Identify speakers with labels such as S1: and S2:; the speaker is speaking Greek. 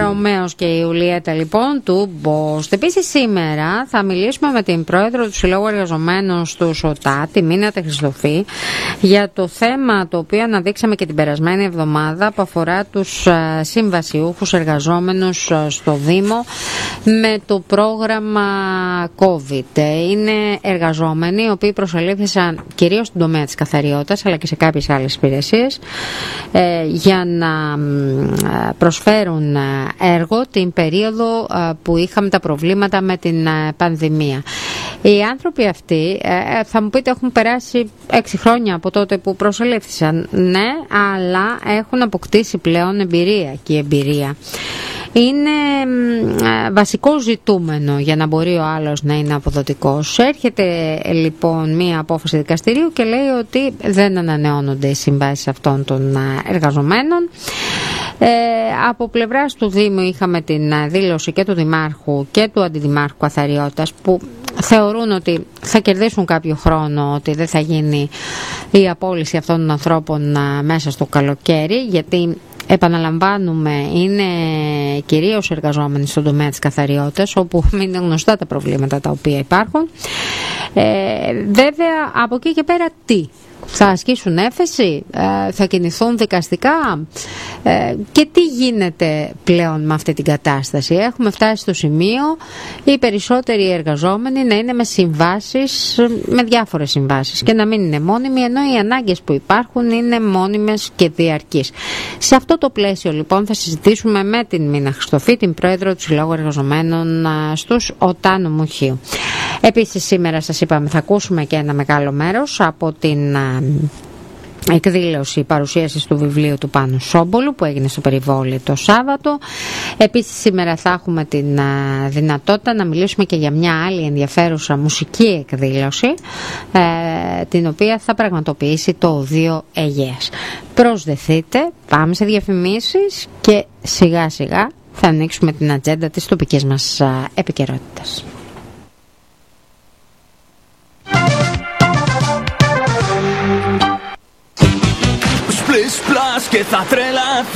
S1: Ρωμαίος και η Ιουλιέτα λοιπόν του Μπόστ. Επίσης σήμερα θα μιλήσουμε με την πρόεδρο του Συλλόγου Εργαζομένων του ΣΟΤΑ, τη Μίνα Χριστοφή, για το θέμα το οποίο αναδείξαμε και την περασμένη εβδομάδα, που αφορά τους συμβασιούχους εργαζόμενους στο Δήμο με το πρόγραμμα COVID. Είναι εργαζόμενοι οι οποίοι προσελήφθησαν κυρίως στον τομέα της καθαριότητας αλλά και σε κάποιες άλλες υπηρεσίες για να προσφέρουν έργο την περίοδο που είχαμε τα προβλήματα με την πανδημία. Οι άνθρωποι αυτοί, θα μου πείτε, έχουν περάσει 6 χρόνια από τότε που προσελήφθησαν. Ναι, αλλά έχουν αποκτήσει πλέον εμπειρία, και η εμπειρία είναι βασικό ζητούμενο για να μπορεί ο άλλος να είναι αποδοτικός. Έρχεται λοιπόν μία απόφαση δικαστηρίου και λέει ότι δεν ανανεώνονται οι συμβάσεις αυτών των εργαζομένων. Από πλευράς του Δήμου είχαμε την δήλωση και του Δημάρχου και του Αντιδημάρχου Καθαριότητας, που θεωρούν ότι θα κερδίσουν κάποιο χρόνο, ότι δεν θα γίνει η απόλυση αυτών των ανθρώπων μέσα στο καλοκαίρι, γιατί επαναλαμβάνουμε είναι κυρίως εργαζόμενοι στον τομέα της καθαριότητας, όπου είναι γνωστά τα προβλήματα τα οποία υπάρχουν. Βέβαια από εκεί και πέρα τι? Θα ασκήσουν έφεση, θα κινηθούν δικαστικά και τι γίνεται πλέον με αυτή την κατάσταση? Έχουμε φτάσει στο σημείο οι περισσότεροι εργαζόμενοι να είναι με συμβάσεις, με διάφορες συμβάσεις, και να μην είναι μόνιμοι, ενώ οι ανάγκες που υπάρχουν είναι μόνιμες και διαρκείς. Σε αυτό το πλαίσιο λοιπόν θα συζητήσουμε με την Μίνα Χριστοφή, την πρόεδρο του Συλλόγου Εργαζομένων στους ΟΤΑ Νομοχείου. Επίσης σήμερα σας είπαμε θα ακούσουμε και ένα μεγάλο μέρος από την εκδήλωση παρουσίασης του βιβλίου του Πάνου Σόμπολου που έγινε στο Περιβόλι το Σάββατο. Επίσης σήμερα θα έχουμε την δυνατότητα να μιλήσουμε και για μια άλλη ενδιαφέρουσα μουσική εκδήλωση, την οποία θα πραγματοποιήσει το Οδείο Αιγαίας. Προσδεθείτε, πάμε σε διαφημίσεις και σιγά σιγά θα ανοίξουμε την ατζέντα της τοπικής μας επικαιρότητας.
S2: Σπλες, πλάς και θα τρελαθώ.